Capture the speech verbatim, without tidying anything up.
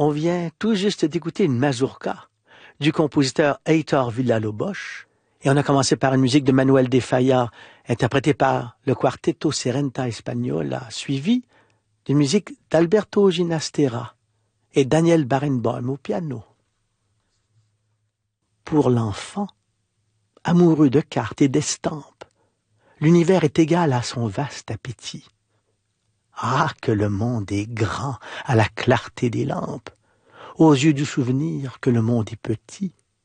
On vient tout juste d'écouter une mazurka du compositeur Heitor Villa-Lobos et on a commencé par une musique de Manuel de Falla interprétée par le Quartetto Serenta Española, suivi d'une musique d'Alberto Ginastera et Daniel Barenboim au piano. Pour l'enfant, amoureux de cartes et d'estampes, l'univers est égal à son vaste appétit. Ah, que le monde est grand à la clarté des lampes, aux yeux du souvenir que le monde est petit.